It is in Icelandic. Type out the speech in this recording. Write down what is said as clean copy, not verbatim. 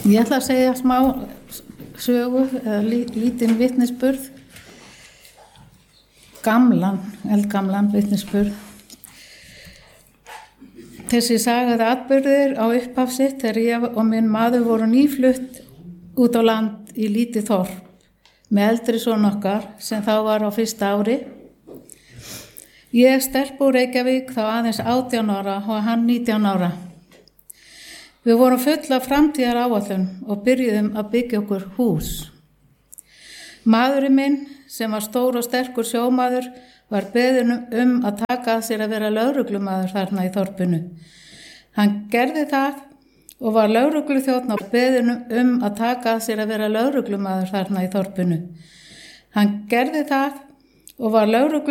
Ég ætla að segja smá sögu eða lítinn vitnisburð, eldgamlan vitnisburð. Þessi sagaði atburðir á upphaf sitt þegar ég og minn maður voru nýflutt út á land í lítið þorp með eldri son okkar sem þá var á fyrsta ári. Ég stelpa úr Reykjavík þá aðeins 18 ára og hann 19 ára. Við vorum full af framtíðar áætlun og byrjuðum að byggja okkur hús. Maðurinn minn, sem var stór og sterkur sjómaður, var beðinn að taka að sér að vera lögreglumaður þarna í þorpinu. Hann gerði það og var lögregluþjónn og beðinn að taka að sér að vera lögreglumaður þarna í þorpinu. Hann gerði það og var